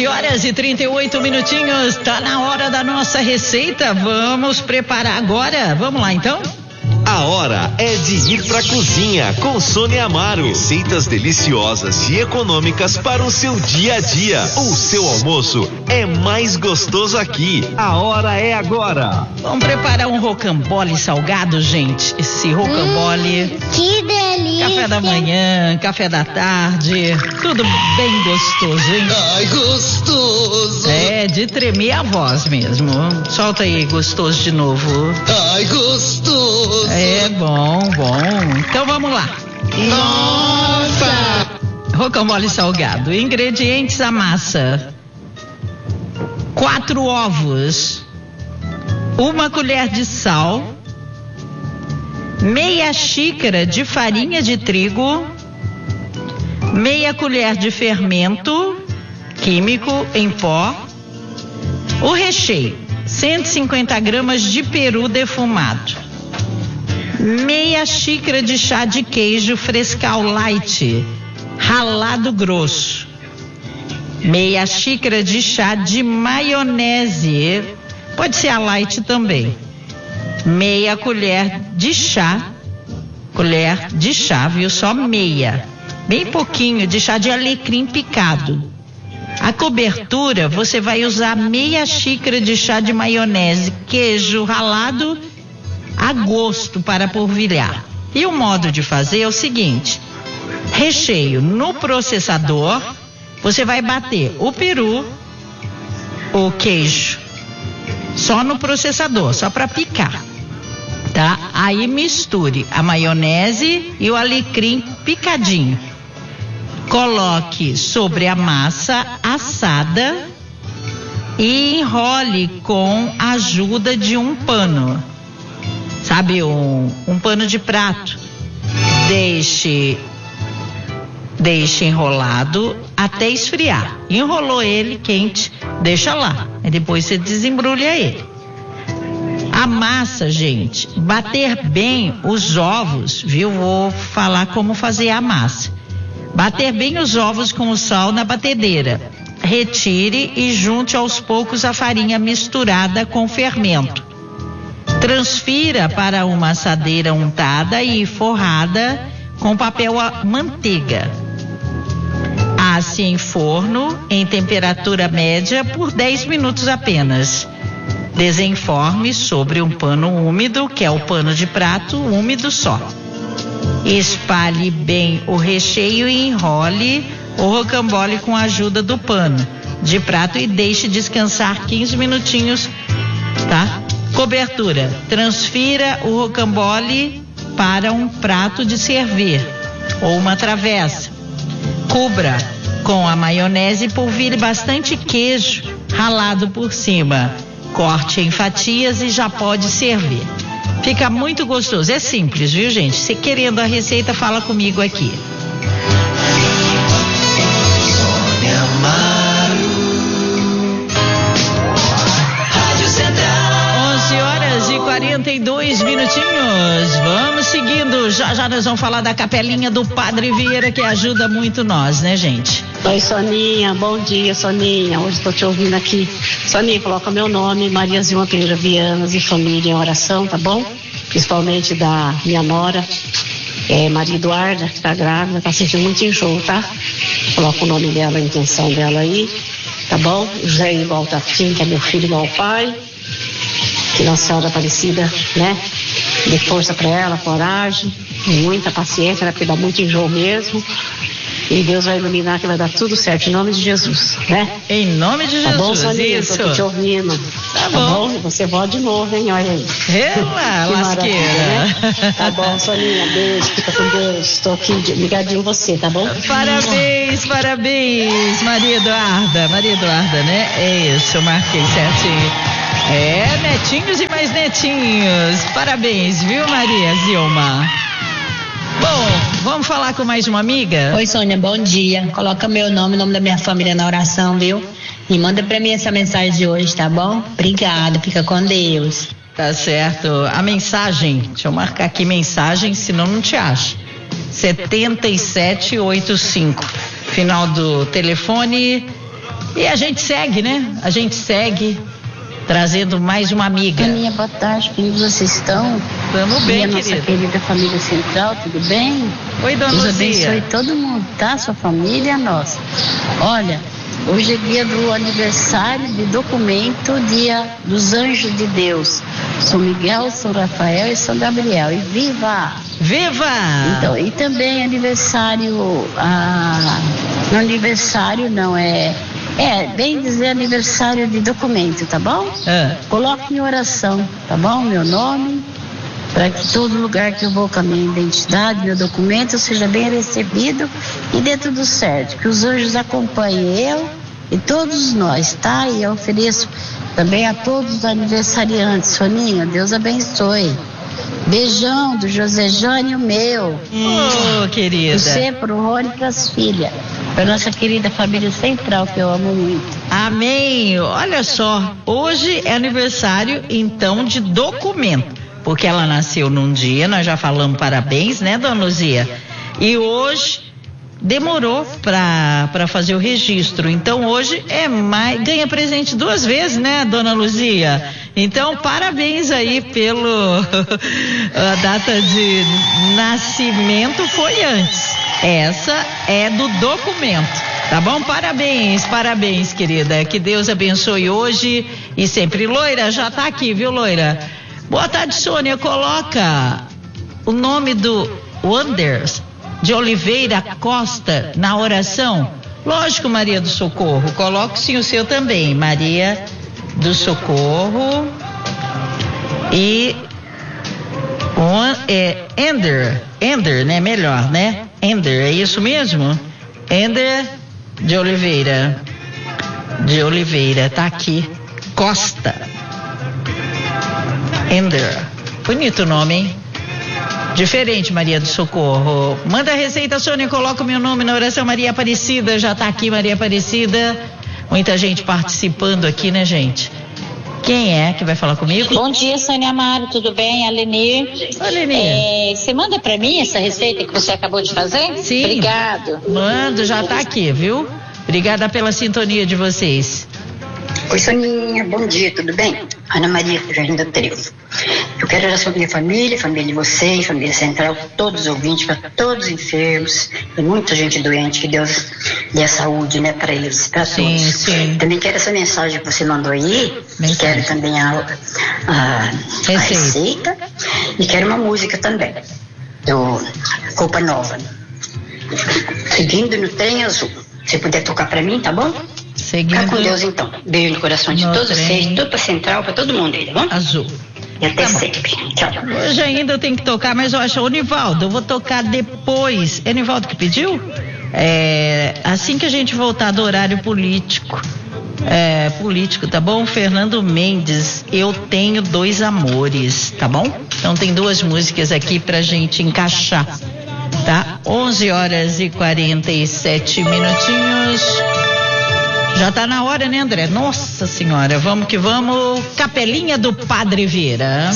11h38, tá na hora da nossa receita. Vamos preparar agora. Vamos lá então? A hora é de ir pra cozinha com Sônia Amaro. Receitas deliciosas e econômicas para o seu dia a dia. O seu almoço é mais gostoso aqui. A hora é agora. Vamos preparar um rocambole salgado, gente. Esse rocambole. Que delícia! Café da manhã, café da tarde. Tudo bem gostoso, hein? Ai, gostoso! É, de tremer a voz mesmo. Solta aí, gostoso de novo. Ai, gostoso! É bom. Então vamos lá. Nossa! Rocambole salgado. Ingredientes: a massa, 4 ovos, 1 colher de sal, meia xícara de farinha de trigo, meia colher de fermento químico em pó. O recheio: 150 gramas de peru defumado, meia xícara de chá de queijo Frescal Light ralado grosso, meia xícara de chá de maionese, pode ser a light também, meia colher de chá, viu? Só meia, bem pouquinho de chá de alecrim picado. A cobertura você vai usar meia xícara de chá de maionese, queijo ralado a gosto para polvilhar. E o modo de fazer é o seguinte: recheio no processador, você vai bater o peru, o queijo, só no processador, só para picar, tá? Aí misture a maionese e o alecrim picadinho. Coloque sobre a massa assada e enrole com a ajuda de um pano. Sabe, um pano de prato. Deixe enrolado até esfriar. Enrolou ele quente, deixa lá. Aí depois você desembrulha ele. A massa, gente, bater bem os ovos, viu? Vou falar como fazer a massa. Bater bem os ovos com o sal na batedeira. Retire e junte aos poucos a farinha misturada com fermento. Transfira para uma assadeira untada e forrada com papel manteiga. Asse em forno em temperatura média por 10 minutos apenas. Desenforme sobre um pano úmido, que é o pano de prato úmido só. Espalhe bem o recheio e enrole o rocambole com a ajuda do pano de prato e deixe descansar 15 minutinhos, tá? Cobertura: transfira o rocambole para um prato de servir ou uma travessa. Cubra com a maionese e polvilhe bastante queijo ralado por cima. Corte em fatias e já pode servir. Fica muito gostoso. É simples, viu, gente? Se querendo a receita, fala comigo aqui. Sônia Amaro. Rádio Central. 11h42. Vamos seguindo. Já nós vamos falar da capelinha do Padre Vieira, que ajuda muito nós, né, gente? Oi, Soninha, bom dia, Soninha. Hoje estou te ouvindo aqui. Soninha, coloca meu nome, Maria Zilma Pereira Vianas, e família em oração, tá bom? Principalmente da minha nora, Maria Eduarda, que tá grávida, tá sentindo muito enjoo, tá? Coloca o nome dela, a intenção dela aí, tá bom? José igual Tatim, que é meu filho igual ao pai. Que Nossa Senhora Aparecida, né? Dê força para ela, coragem, muita paciência, né? Porque dá muito enjoo mesmo. E Deus vai iluminar, que vai dar tudo certo, em nome de Jesus, né? Em nome de Jesus, tá bom, Soninha? isso. Tô te ouvindo. Tá bom? Você volta de novo, hein? Olha aí. Lasqueira. Né? Tá bom, Soninha, beijo, fica com Deus. Tô aqui ligadinho em você, tá bom? Parabéns, Maria Eduarda, né? É isso, eu marquei certinho. Netinhos e mais netinhos. Parabéns, viu, Maria Zilma? Bom, vamos falar com mais uma amiga? Oi, Sônia, bom dia. Coloca meu nome, o nome da minha família na oração, viu? E manda pra mim essa mensagem de hoje, tá bom? Obrigada, fica com Deus. Tá certo. A mensagem, deixa eu marcar aqui mensagem, senão não te acho. 7785. Final do telefone E a gente segue, né? A gente segue trazendo mais uma amiga. Aninha, boa tarde, como vocês estão? Estamos bem, e a nossa querida família Central, tudo bem? Oi, dona Deus Luzia. abençoe todo mundo, tá? Sua família e a nossa. Olha, hoje é dia do aniversário de documento, dia dos anjos de Deus. São Miguel, São Rafael e São Gabriel. E viva! Viva! Então, e também aniversário, não aniversário não, bem dizer aniversário de documento, tá bom? Coloque em oração, tá bom? Meu nome, para que todo lugar que eu vou com a minha identidade, meu documento, seja bem recebido e dê tudo certo. Que os anjos acompanhem eu e todos nós, tá? E eu ofereço também a todos os aniversariantes. Soninha, Deus abençoe. Beijão do José Jânio meu. Querida. Você, pro Rony e pras filhas. Pra nossa querida família Central, que eu amo muito. Amém. Olha só, hoje é aniversário, então, de documento. Porque ela nasceu num dia, nós já falamos parabéns, né, dona Luzia? E hoje demorou para fazer o registro. Então hoje ganha presente 2 vezes, né, dona Luzia? Então parabéns aí pelo a data de nascimento foi antes. Essa é do documento. Tá bom? Parabéns, querida. Que Deus abençoe hoje e sempre. Loira, já tá aqui, viu, Loira? Boa tarde, Sônia. Coloca o nome do Wanders de Oliveira Costa na oração. Lógico, Maria do Socorro. Coloque sim o seu também. Maria do Socorro. E Ender, né? Melhor, né? Ender, é isso mesmo? Ender de Oliveira. Tá aqui. Costa. Ender. Bonito nome, hein? Diferente, Maria do Socorro. Manda a receita, Sônia, coloca o meu nome na oração. Maria Aparecida, já tá aqui, Maria Aparecida. Muita gente participando aqui, né, gente? Quem é que vai falar comigo? Bom dia, Sônia Amaro, tudo bem? A Lenir. Oi, Lenir. Você manda pra mim essa receita que você acabou de fazer? Sim. Obrigado. Mando, já tá aqui, viu? Obrigada pela sintonia de vocês. Oi, Soninha, bom dia, tudo bem? Ana Maria, Jardim da Trevo. Eu quero oração da minha família de vocês, família Central, todos os ouvintes, para todos os enfermos, tem muita gente doente, que Deus dê a saúde, né, para eles, para todos. Sim. Também quero essa mensagem que você mandou aí, quero também a receita, e quero uma música também, do Roupa Nova. Seguindo no trem azul. Se puder tocar para mim, tá bom? Fica com Deus então. Beijo no coração de todos vocês, tudo pra Central, pra todo mundo aí, tá bom? Azul. E até sempre. Tchau. Hoje ainda eu tenho que tocar, mas eu acho, o Nivaldo, eu vou tocar depois. É o Nivaldo que pediu? Assim que a gente voltar do horário político. Político, tá bom? Fernando Mendes, Eu Tenho 2 Amores, tá bom? Então tem 2 músicas aqui pra gente encaixar, tá? 11h47. Já tá na hora, né, André? Nossa Senhora, vamos que vamos. Capelinha do Padre Vieira.